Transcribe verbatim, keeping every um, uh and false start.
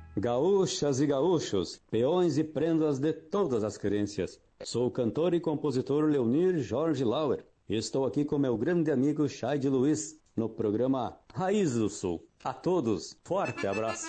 Gaúchas e gaúchos, peões e prendas de todas as querências. Sou o cantor e compositor Leonir Jorge Lauer. E estou aqui com meu grande amigo Chaide Luiz, no programa Raiz do Sul. A todos, forte abraço.